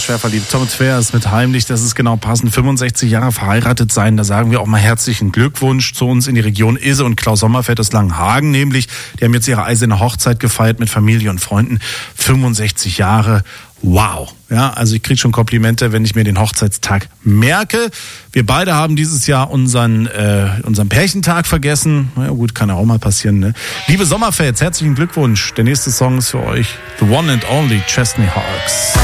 schwer verliebt. Tom Tveers mit Heimlich, das ist genau passend. 65 Jahre verheiratet sein, da sagen wir auch mal herzlichen Glückwunsch zu uns in die Region Ilse und Klaus Sommerfeld aus Langenhagen nämlich. Die haben jetzt ihre eiserne Hochzeit gefeiert mit Familie und Freunden. 65 Jahre. Wow. Ja, also ich kriege schon Komplimente, wenn ich mir den Hochzeitstag merke. Wir beide haben dieses Jahr unseren Pärchentag vergessen. Na ja, gut, kann ja auch mal passieren, ne? Liebe Sommerfels, herzlichen Glückwunsch. Der nächste Song ist für euch The One and Only Chesney Hawks.